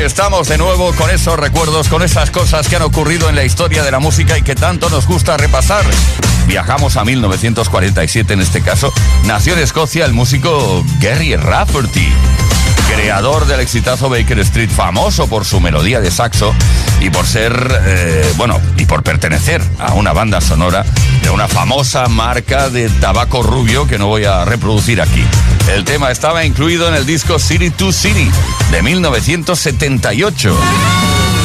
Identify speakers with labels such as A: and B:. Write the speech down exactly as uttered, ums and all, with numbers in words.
A: Estamos de nuevo con esos recuerdos, con esas cosas que han ocurrido en la historia de la música y que tanto nos gusta repasar. Viajamos a mil novecientos cuarenta y siete, en este caso. Nació en Escocia el músico Gerry Rafferty, creador del exitazo Baker Street, famoso por su melodía de saxo y por ser, eh, bueno, y por pertenecer a una banda sonora de una famosa marca de tabaco rubio que no voy a reproducir aquí. El tema estaba incluido en el disco City to City de mil novecientos setenta y ocho.